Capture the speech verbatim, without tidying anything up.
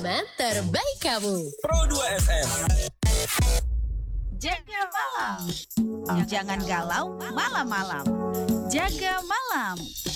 teman terbaik kamu. Pro dua F M. Jaga malam. Jangan galau malam-malam. Jaga malam.